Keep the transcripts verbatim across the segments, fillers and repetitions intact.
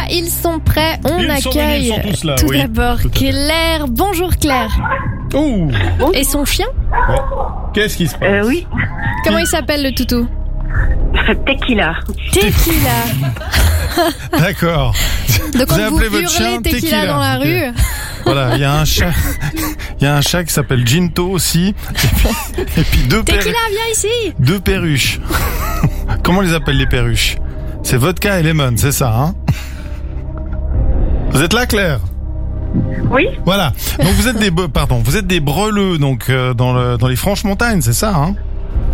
là, ils sont prêts. On ils accueille sont venus, ils sont tous là, tout oui. d'abord Tout à fait. Claire. Bonjour Claire. Ouh. Et son chien? Ouais. Qu'est-ce qui se passe? Euh, oui, Comment il s'appelle le toutou? Tequila. Tequila. D'accord. Donc Vous avez quand vous appelé votre hurlez chien tequila, Tequila, dans la ok. rue, Voilà, il y a un chat, il y a un chat qui s'appelle Ginto aussi, et puis, et puis deux, perru- Tequila, viens ici. deux perruches. Comment on les appelle les perruches? C'est vodka et lemon, c'est ça, hein? Vous êtes là, Claire? Oui, Voilà. Donc vous êtes des, be- pardon, vous êtes des breleux, donc euh, dans le, dans les Franches-Montagnes, c'est ça, hein?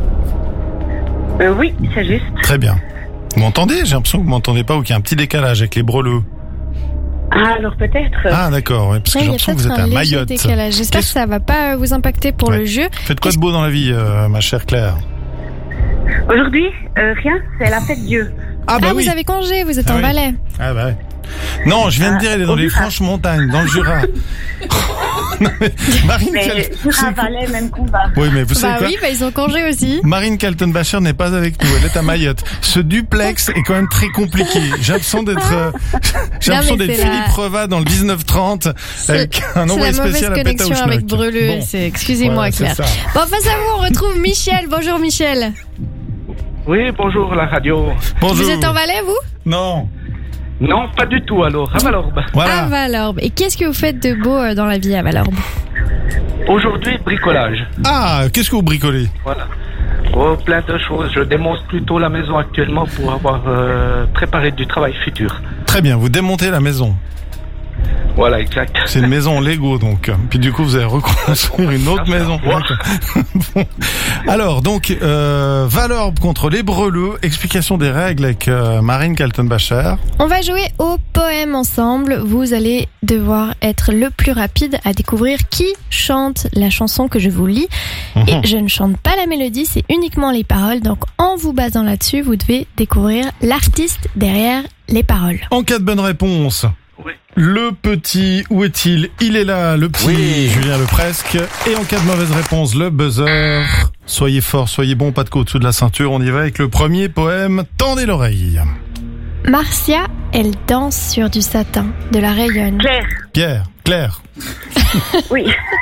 euh, oui, c'est juste. Très bien. Vous m'entendez? J'ai l'impression que vous m'entendez pas ou qu'il y a un petit décalage avec les breleux. Ah, alors peut-être. Ah, d'accord, ouais, parce que Ouais, j'ai il y a l'impression que vous peut-être êtes à un léger Mayotte. décalage. J'espère que Qu'est-ce- ça va pas vous impacter pour Ouais. le jeu. Faites quoi de beau dans la vie, euh, ma chère Claire? Aujourd'hui, euh, rien, c'est la fête Dieu. Ah, bah ah, oui. vous avez congé, vous êtes Ah en oui. Valais. Ah bah ouais. Non, je viens de dire, elle est dans au les Jura. Franches-Montagnes, dans le Jura. Non, mais Marine, Mais Cal- Jura c'est- Valais, même combat. Oui, mais vous savez Bah quoi? oui, bah ils ont congé aussi. Marine Kaltenbacher n'est pas avec nous, elle est à Mayotte. Ce duplex est quand même très compliqué. J'ai l'impression d'être, euh, j'ai Non, l'impression mais d'être c'est Philippe la- Reva dans le dix-neuf trente avec un C'est envoyé la mauvaise spécial à Pétaouchnok. connexion avec Breleux. Bon. C'est, excusez-moi Voilà, Claire. c'est ça. Bon, face à vous, on retrouve Michel. Bonjour Michel. Oui, bonjour la radio. Bonjour. Vous êtes en Valais, vous? Non. Non, pas du tout alors. À Valorbe. Voilà. À Valorbe. Et qu'est-ce que vous faites de beau euh, dans la vie à Valorbe? Aujourd'hui, bricolage. Ah, qu'est-ce que vous bricolez? Voilà. Oh, plein de choses. Je démonte plutôt la maison actuellement pour avoir euh, préparé du travail futur. Très bien, vous démontez la maison. Voilà, exact. C'est une maison Lego, donc. Puis du coup, vous allez reconstruire une autre maison. D'accord. Bon. Alors, donc, euh, Valorbe contre les Breleux. Explication des règles avec euh, Marine Kaltenbacher. On va jouer au poème ensemble. Vous allez devoir être le plus rapide à découvrir qui chante la chanson que je vous lis. Et Mhm. je ne chante pas la mélodie, c'est uniquement les paroles. Donc, en vous basant là-dessus, vous devez découvrir l'artiste derrière les paroles. En cas de bonne réponse, Oui. le petit, où est-il? Il est là, le petit Oui. Julien Lepresque. Et en cas de mauvaise réponse, le buzzer. Soyez fort, soyez bon, pas de queue au-dessous de la ceinture. On y va avec le premier poème. Tendez l'oreille. Marcia, elle danse sur du satin, de la rayonne. Claire, Pierre, Claire. oui.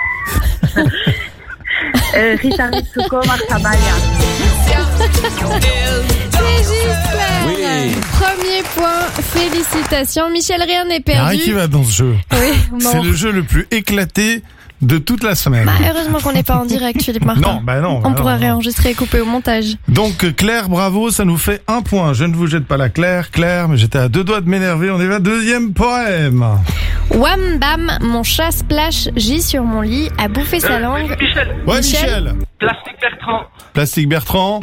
euh, Rita Ritsuko, Martabaya. C'est juste Claire. Premier point, félicitations. Michel, rien n'est Il y a rien perdu. qui va dans ce jeu. Oui, bon. C'est le jeu le plus éclaté de toute la semaine. Bah, heureusement qu'on n'est pas en direct, Philippe Martin. Non, bah non. bah On non, pourra non. réenregistrer et couper au montage. Donc Claire, bravo, ça nous fait un point. Je ne vous jette pas la Claire, Claire, mais j'étais à deux doigts de m'énerver. On y va, deuxième poème. Wham bam, mon chat splash, gît sur mon lit, a bouffé sa Euh, langue. Michel, Ouais, Michel. Michel. Plastique Bertrand. Plastique Bertrand.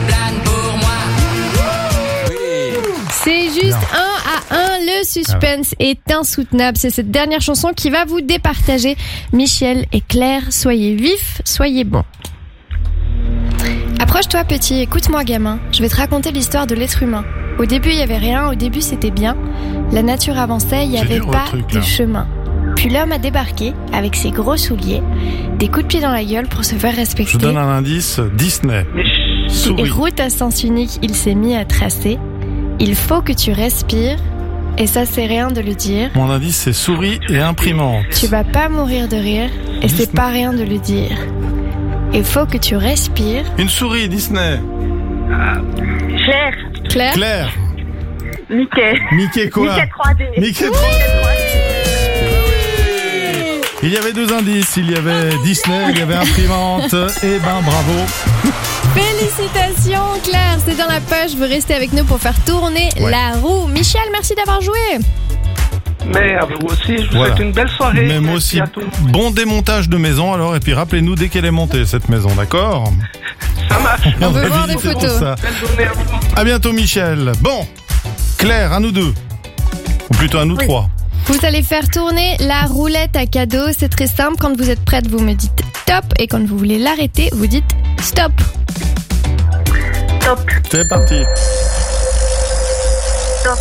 C'est juste Bien. un à un. Le suspense est insoutenable. C'est cette dernière chanson qui va vous départager. Michel et Claire, soyez vifs, soyez bons. Approche-toi petit, écoute-moi gamin. Je vais te raconter l'histoire de l'être humain. Au début, il y avait rien. Au début, c'était bien. La nature avançait, il n'y C'est avait dur, pas le truc, de là. chemin. Puis l'homme a débarqué avec ses gros souliers, des coups de pied dans la gueule pour se faire respecter. Je vous donne un indice. Disney. Mich- Et Souris. route à sens unique, il s'est mis à tracer. Il faut que tu respires, et ça c'est rien de le dire. Mon indice, c'est souris et imprimante. Tu vas pas mourir de rire, et c'est pas rien de le dire. Il faut que tu respires. Une souris, Disney. Claire, Claire, Claire. Mickey. Mickey quoi? Mickey trois D. Mickey trois D. Il y avait deux indices. Il y avait Disney, il y avait imprimante. Et ben, bravo. félicitations Claire, c'est dans la poche. Vous restez avec nous pour faire tourner Ouais. la roue. Michel, merci d'avoir joué. Mais à vous aussi, je vous Voilà. souhaite une belle soirée. Mais moi Merci aussi. à tout le monde. Bon démontage de maison alors. Et puis rappelez-nous dès qu'elle est montée, cette maison, d'accord? Ça marche. Et On veut va voir des visiter photos. tout ça. Belle journée à vous. À bientôt, Michel. Bon. Claire, à nous deux. Ou plutôt à nous Oui. trois. Vous allez faire tourner la roulette à cadeaux. C'est très simple. Quand vous êtes prête, vous me dites top. Et quand vous voulez l'arrêter, vous dites stop. Top, C'est parti. top.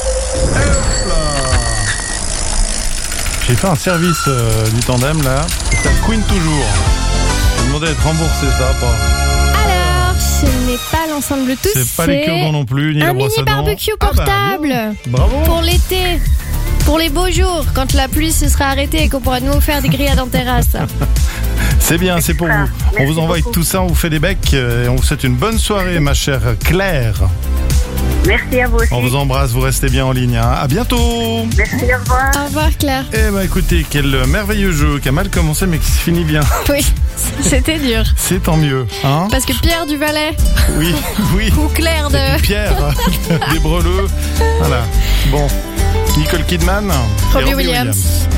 J'ai fait un service euh, du tandem là. C'est un Queen toujours. J'ai demandé à être remboursé, ça va pas. Alors, ce n'est pas ensemble tous. C'est pas les cure-dents non plus, ni un la brosse mini à dents. barbecue Ah bah, portable bien. Bravo. pour l'été, pour les beaux jours, quand la pluie se sera arrêtée et qu'on pourra de nouveau faire des grillades en terrasse. C'est bien, c'est pour vous. On Merci vous envoie beaucoup. tout ça, on vous fait des becs et on vous souhaite une bonne soirée, ma chère Claire. Merci à vous aussi. On vous embrasse, vous restez bien en ligne. Hein. À bientôt. Merci, au revoir. Au revoir Claire. Eh ben écoutez, quel merveilleux jeu qui a mal commencé mais qui se finit bien. Oui, c'était dur. C'est tant mieux. Hein Parce que Pierre du Valais oui, oui. ou Claire Et puis de Pierre, des Breleux. Voilà. Bon. Nicole Kidman. et Robbie Williams.